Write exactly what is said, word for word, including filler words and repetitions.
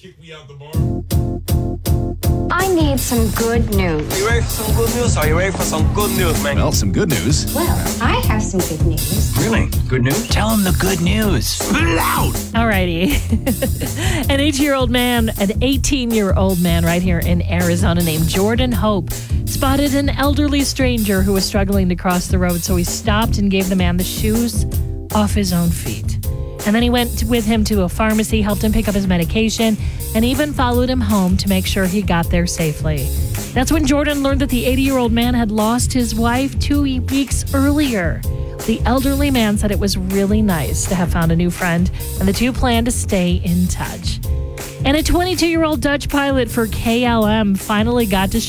kick me out the bar? I need some good news. Are you ready for some good news? Are you ready for some good news, man? Well, some good news. Well, I have some good news. Really? Good news? Tell him the good news. Spit it out! Alrighty. An eighteen-year-old man, an eighteen-year-old man right here in Arizona named Jordan Hope spotted an elderly stranger who was struggling to cross the road, so he stopped and gave the man the shoes off his own feet. And then he went with him to a pharmacy, helped him pick up his medication, and even followed him home to make sure he got there safely. That's when Jordan learned that the eighty-year-old man had lost his wife two weeks earlier. The elderly man said it was really nice to have found a new friend, and the two plan to stay in touch. And a twenty-two-year-old Dutch pilot for K L M finally got to